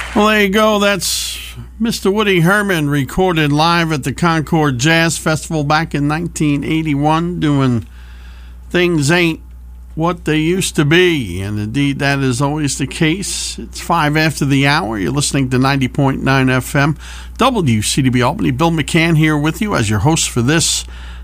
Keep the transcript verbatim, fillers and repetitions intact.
Well, there you go. That's Mister Woody Herman, recorded live at the Concord Jazz Festival back in nineteen eighty-one, doing Things Ain't What They Used to Be. And indeed, that is always the case. It's five after the hour. You're listening to ninety point nine F M, W C D B Albany. Bill McCann here with you as your host for this